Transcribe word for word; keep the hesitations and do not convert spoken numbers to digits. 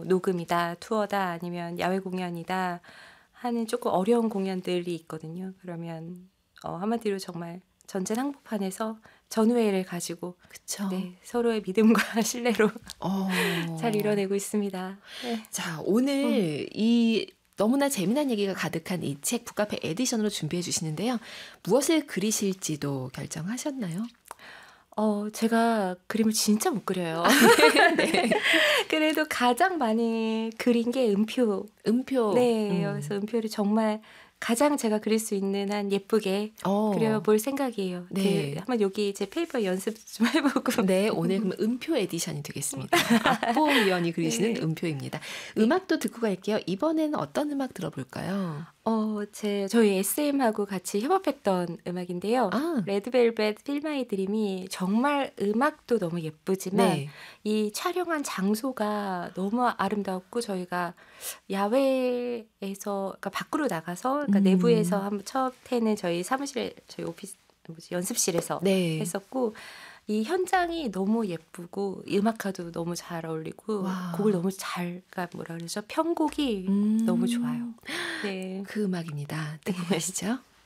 녹음이다, 투어다, 아니면 야외 공연이다 하는 조금 어려운 공연들이 있거든요. 그러면 어, 한마디로 정말 전체 한복판에서 전우회를 가지고 그쵸. 네, 서로의 믿음과 신뢰로 어. 잘 이뤄내고 있습니다. 네. 자, 오늘 음. 이 너무나 재미난 얘기가 가득한 이 책 북카페 에디션으로 준비해 주시는데요. 무엇을 그리실지도 결정하셨나요? 어, 제가 그림을 진짜 못 그려요. 네. 그래도 가장 많이 그린 게 음표. 음표. 네, 음. 그래서 음표를 정말 가장 제가 그릴 수 있는 한 예쁘게 어. 그려볼 생각이에요. 네. 그, 한번 여기 제 페이퍼 연습 좀 해보고. 네, 오늘 그럼 음표 에디션이 되겠습니다. 악보위원이 그리시는 네. 음표입니다. 네. 음악도 듣고 갈게요. 이번에는 어떤 음악 들어볼까요? 어, 제, 저희 에스엠하고 같이 협업했던 음악인데요. 아. 레드벨벳 Feel My Dream이 정말 음악도 너무 예쁘지만 네. 이 촬영한 장소가 너무 아름다웠고 저희가 야외에서 그러니까 밖으로 나가서 그러니까 음. 내부에서 한번 첫 해는 저희 사무실 저희 오피스 뭐지 연습실에서 네. 했었고 이 현장이 너무 예쁘고 음악과도 너무 잘 어울리고 와. 곡을 너무 잘 그러니까 뭐라 그러죠? 편곡이 음. 너무 좋아요. 네. 그 음악입니다. 듣고 가시죠.